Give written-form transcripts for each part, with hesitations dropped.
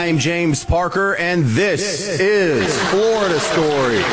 I'm James Parker, and this is Florida Story.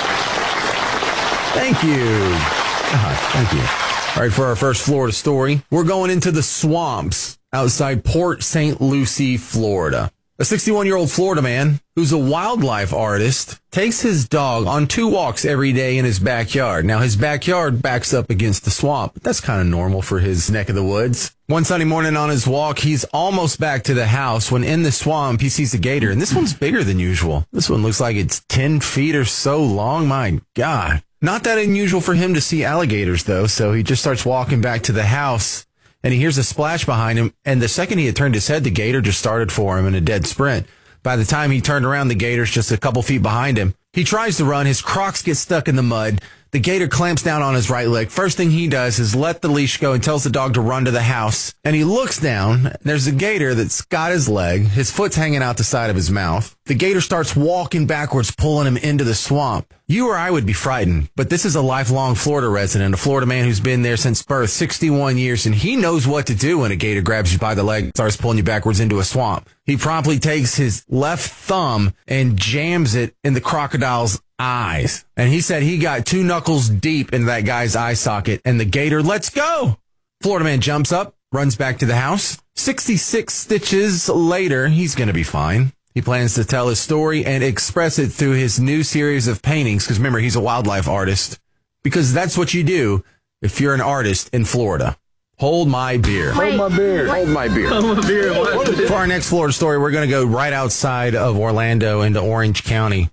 Thank you. Thank you. All right, for our first Florida story, we're going into the swamps outside Port St. Lucie, Florida. A 61-year-old Florida man who's a wildlife artist takes his dog on 2 walks every day in his backyard. Now, his backyard backs up against the swamp. That's kind of normal for his neck of the woods. One Sunday morning on his walk, he's almost back to the house when in the swamp he sees a gator. And this one's bigger than usual. This one looks like it's 10 feet or so long. My God. Not that unusual for him to see alligators, though. So he just starts walking back to the house. And he hears a splash behind him, and the second he had turned his head, the gator just started for him in a dead sprint. By the time he turned around, the gator's just a couple feet behind him. He tries to run. His Crocs get stuck in the mud. The gator clamps down on his right leg. First thing he does is let the leash go and tells the dog to run to the house. And he looks down. There's a gator that's got his leg. His foot's hanging out the side of his mouth. The gator starts walking backwards, pulling him into the swamp. You or I would be frightened, but this is a lifelong Florida resident, a Florida man who's been there since birth, 61 years, and he knows what to do when a gator grabs you by the leg and starts pulling you backwards into a swamp. He promptly takes his left thumb and jams it in the crocodile's eyes. And he said he got 2 knuckles deep into that guy's eye socket, and the gator lets go. Florida man jumps up, runs back to the house. 66 stitches later, he's going to be fine. He plans to tell his story and express it through his new series of paintings, because remember, he's a wildlife artist. Because that's what you do if you're an artist in Florida. Hold my beer. Hold my beer. Hold my beer. Hold my beer. For our next Florida story, we're going to go right outside of Orlando into Orange County.